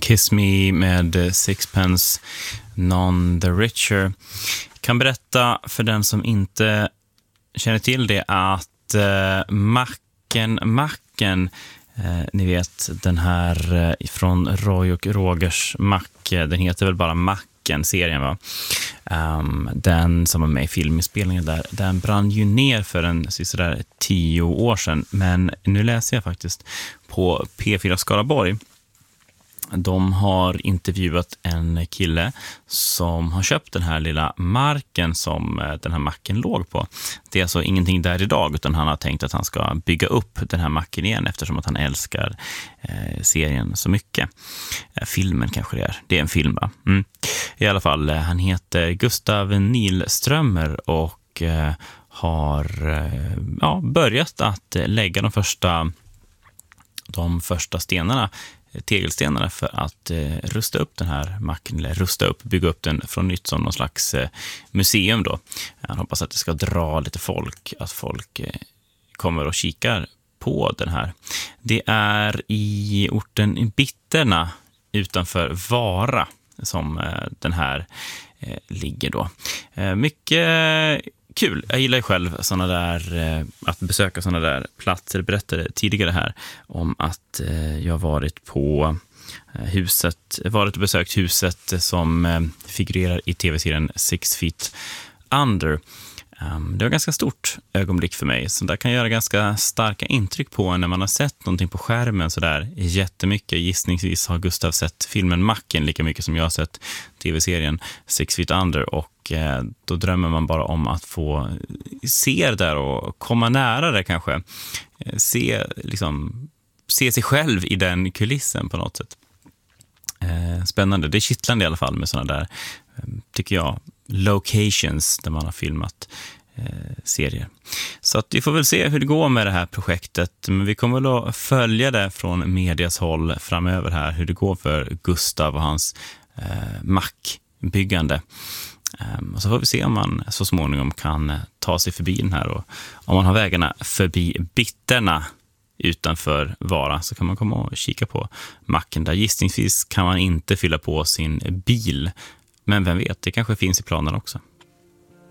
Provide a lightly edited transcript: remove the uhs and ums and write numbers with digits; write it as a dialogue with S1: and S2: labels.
S1: Kiss Me med Sixpence None the Richer. Jag kan berätta för den som inte känner till det att Macken, ni vet den här från Roy och Rogers Macke, den heter väl bara Macken-serien, va? Den som var med i filminspelningen där, den brann ju ner för en sådär 10 år sedan, men nu läser jag faktiskt på P4 Skaraborg. De har intervjuat en kille som har köpt den här lilla marken som den här macken låg på. Det är alltså ingenting där idag, utan han har tänkt att han ska bygga upp den här macken igen eftersom att han älskar serien så mycket. Filmen kanske det är. Det är en film, va? I alla fall, han heter Gustav Nilströmer och har börjat att lägga de första stenarna, tegelstenarna, för att rusta upp den här macken, eller bygga upp den från nytt som någon slags museum då. Jag hoppas att det ska dra lite folk, att folk kommer och kikar på den här. Det är i orten Bitterna utanför Vara som den här ligger då. Mycket kul. Jag gillar ju själv att besöka såna där platser. Jag berättade tidigare här om att jag varit och besökt huset som figurerar i tv-serien 6 Feet Under. Det var ganska stort ögonblick för mig, så där kan göra ganska starka intryck på när man har sett någonting på skärmen så där jättemycket. Gissningsvis har Gustav sett filmen Macken lika mycket som jag har sett tv-serien 6 Feet Under, och då drömmer man bara om att få se det där och komma nära det kanske. Se sig själv i den kulissen på något sätt. Spännande. Det är kittlande i alla fall med sådana där, tycker jag, locations där man har filmat serier. Så att vi får väl se hur det går med det här projektet, men vi kommer väl att följa det från medias håll framöver här, hur det går för Gustav och hans mackbyggande. Och så får vi se om man så småningom kan ta sig förbi den här, och om man har vägarna förbi Bitterna utanför Vara så kan man komma och kika på macken där. Gissningsvis kan man inte fylla på sin bil, men vem vet, det kanske finns i planen också.